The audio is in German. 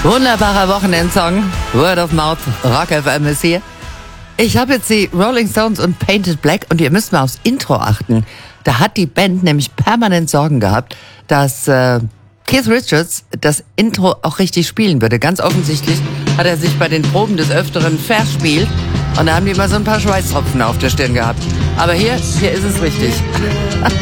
Wunderbarer Wochenendsong. Word of Mouth, Rock FM ist hier. Ich habe jetzt die Rolling Stones und Painted Black und ihr müsst mal aufs Intro achten. Da hat die Band nämlich permanent Sorgen gehabt, dass Keith Richards das Intro auch richtig spielen würde. Ganz offensichtlich hat er sich bei den Proben des Öfteren verspielt und da haben die immer so ein paar Schweißtropfen auf der Stirn gehabt. Aber hier ist es richtig.